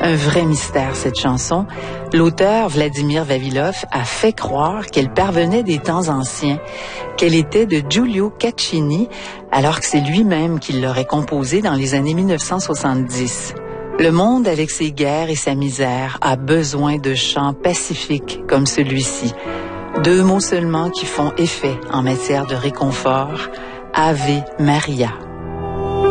Un vrai mystère, cette chanson. L'auteur, Vladimir Vavilov, a fait croire qu'elle parvenait des temps anciens, qu'elle était de Giulio Caccini, alors que c'est lui-même qui l'aurait composée dans les années 1970. Le monde, avec ses guerres et sa misère, a besoin de chants pacifiques comme celui-ci. 2 mots seulement qui font effet en matière de réconfort. Ave Maria.